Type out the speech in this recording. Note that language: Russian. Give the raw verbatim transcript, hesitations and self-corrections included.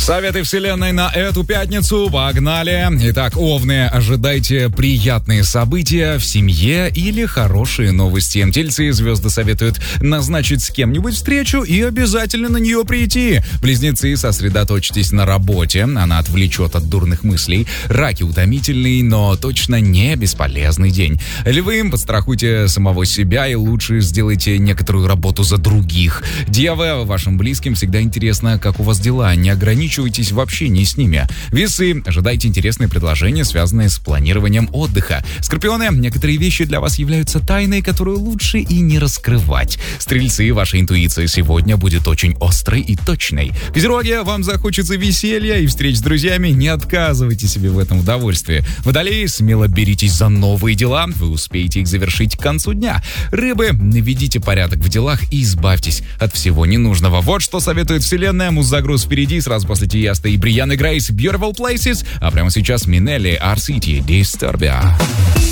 Советы вселенной на эту пятницу. Погнали. Итак, овны, ожидайте приятные события в семье или хорошие новости. Тельцы, звезды советуют назначить с кем-нибудь встречу и обязательно на нее прийти. Близнецы, сосредоточьтесь на работе. Она отвлечет от дурных мыслей. Раки, утомительный, но точно не бесполезный день. Львы, подстрахуйте самого себя и лучше сделайте некоторую работу за других. Девы, вашим близким всегда интересно, как у вас дела. Не ограничивайтесь в общении с ними. Весы, ожидайте интересные предложения, связанные с планированием отдыха. Скорпионы, некоторые вещи для вас являются тайной, которую лучше и не раскрывать. Стрельцы, ваша интуиция сегодня будет очень острой и точной. Козероги, вам захочется веселья и встреч с друзьями, не отказывайте себе в этом удовольствии. Водолеи, смело беритесь за новые дела, вы успеете их завершить к концу дня. Рыбы, наведите порядок в делах и избавьтесь от всего ненужного. Вот что советует вселенная. Муз-загруз впереди, сразу после Тиеста и Брианы Грейс, Beautiful Places, а прямо сейчас Минелли, R-City, Disturbia.